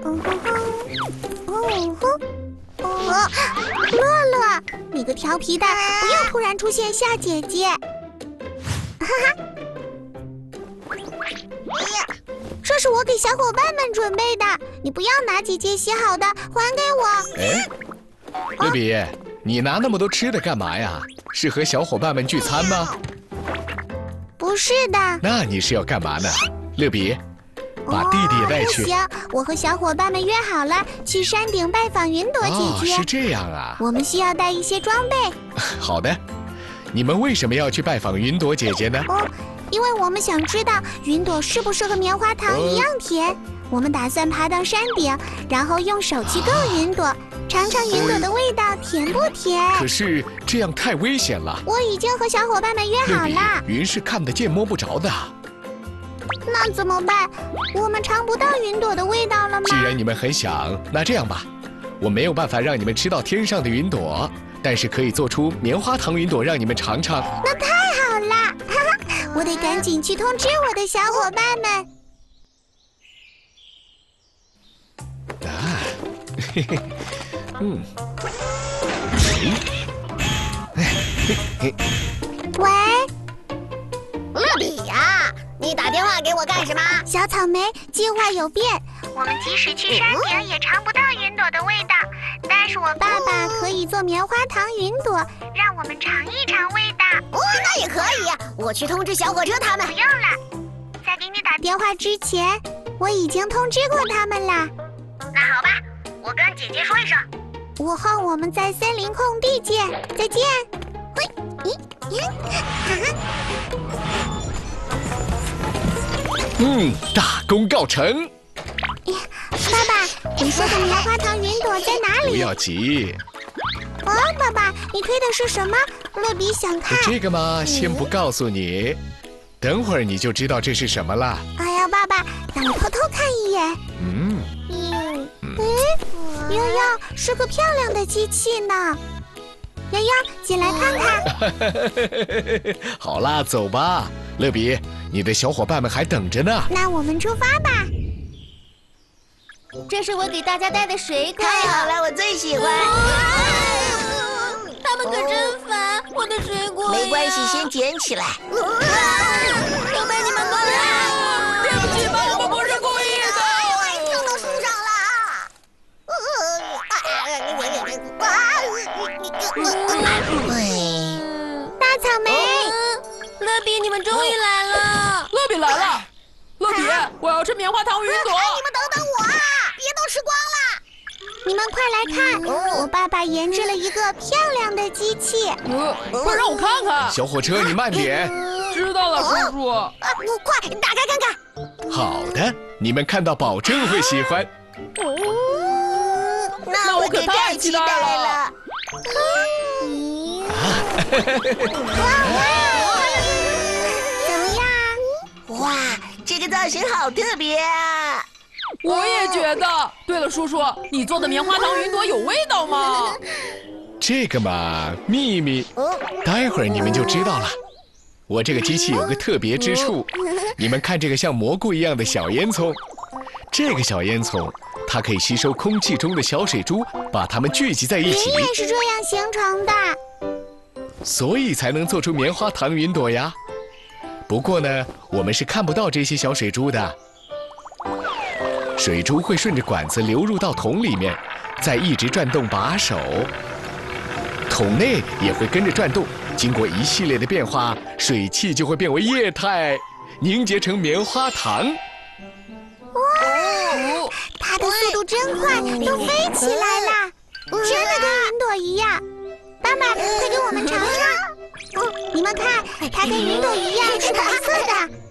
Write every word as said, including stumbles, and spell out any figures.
嗯哼哼，哦哼，哦，乐乐，你个调皮蛋，不要突然出现吓姐姐！哈哈，这是我给小伙伴们准备的，你不要拿姐姐洗好的，还给我。 哎，乐比，你拿那么多吃的干嘛呀？是和小伙伴们聚餐吗？ 不是的。 那你是要干嘛呢？乐比，把弟弟也带去。 哦、不行，我和小伙伴们约好了去山顶拜访云朵姐姐。 哦，是这样啊。 我们需要带一些装备。 好的，你们为什么要去拜访云朵姐姐呢？ 哦，因为我们想知道云朵是不是和棉花糖一样甜。哦、我们打算爬到山顶，然后用手去够云朵。啊，尝尝云朵的味道，甜不甜？ 可是这样太危险了。 我已经和小伙伴们约好了。 云是看得见摸不着的。 那怎么办？我们尝不到云朵的味道了吗？ 既然你们很想，那这样吧，我没有办法让你们吃到天上的云朵，但是可以做出棉花糖云朵让你们尝尝。 那太好了！哈哈，我得赶紧去通知我的小伙伴们。 啊，嘿嘿。嗯， 喂， 乐比呀，你打电话给我干什么？ 小草莓，计划有变，我们即使去山顶也尝不到云朵的味道，但是我爸爸可以做棉花糖云朵，让我们尝一尝味道。 哦，那也可以呀，我去通知小火车他们。 不用了，在给你打电话之前，我已经通知过他们了。 那好吧，我跟姐姐说一声。 午后我们在森林空地见，再见。嘿，咦，咦， 嗯，大功告成。 爸爸，你说的棉花糖云朵在哪里？ 不要急。 哦，爸爸，你推的是什么？乐比想看。 这个嘛，先不告诉你，等会儿你就知道这是什么了。 哎呀，爸爸，让我偷偷看一眼。 嗯。 嗯。嗯。悠悠是个漂亮的机器呢，悠悠，进来看看。 好啦，走吧，乐比，你的小伙伴们还等着呢。 那我们出发吧。 这是我给大家带的水果。 太好了，我最喜欢。 他们可真烦，我的水果。 没关系，先捡起来。 都被你们弄了， 对不起吧，我们不是故意的。 跳到树上了。 大草莓， 乐比，你们终于来了！ 乐比来了，乐比，我要吃棉花糖云朵。 你们等等我啊，别都吃光了！ 你们快来看，我爸爸研制了一个漂亮的机器。 呃，快让我看看。 小火车，你慢点。 知道了，叔叔。 啊，快打开看看。 好的，你们看到保证会喜欢。 那我可太期待了！ 怎么样？ 哇，这个造型好特别啊！ 我也觉得。对了，叔叔，你做的棉花糖云朵有味道吗？ 这个嘛，秘密，待会儿你们就知道了。我这个机器有个特别之处，你们看这个像蘑菇一样的小烟囱，这个小烟囱。它可以吸收空气中的小水珠，把它们聚集在一起。 云也是这样形成的， 所以才能做出棉花糖云朵呀。不过呢，我们是看不到这些小水珠的。水珠会顺着管子流入到桶里面，再一直转动把手，桶内也会跟着转动。经过一系列的变化，水汽就会变为液态，凝结成棉花糖。 哇，它的速度真快，都飞起来了，真的跟云朵一样。爸爸，快给我们尝尝。你们看，它跟云朵一样是白色的。